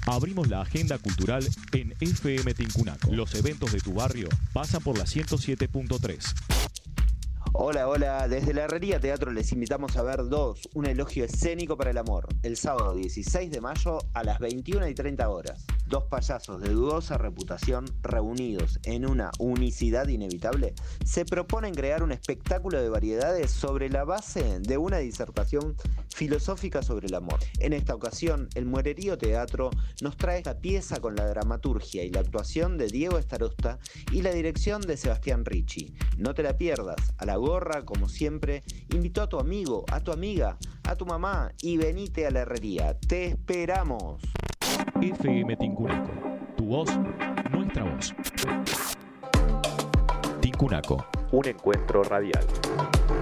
Abrimos la agenda cultural en FM Tincunaco. Los eventos de tu barrio pasan por la 107.3. Hola, hola. Desde la Herrería Teatro les invitamos a ver un elogio escénico para el amor, el sábado 16 de mayo a las 21:30. Dos payasos de dudosa reputación, reunidos en una unicidad inevitable, se proponen crear un espectáculo de variedades sobre la base de una disertación filosófica sobre el amor. En esta ocasión, el Muererío Teatro nos trae esta pieza con la dramaturgia y la actuación de Diego Starosta y la dirección de Sebastián Ricci. No te la pierdas. A la gorra, como siempre, invitó a tu amigo, a tu amiga, a tu mamá y venite a la Herrería. ¡Te esperamos! FM Tincunaco. Tu voz, nuestra voz. Tincunaco. Un encuentro radial.